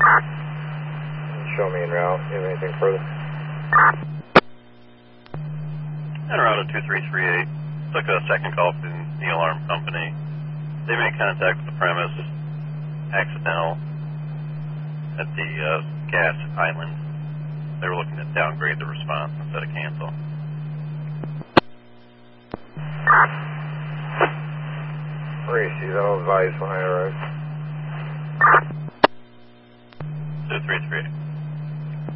Show me en route. You have anything further? En route to 2338. Took a second call from the alarm company. They made contact with the premise. Accidental at the gas island. They were looking to downgrade the response instead of cancel. Reese, I'll advise when I arrive. 233.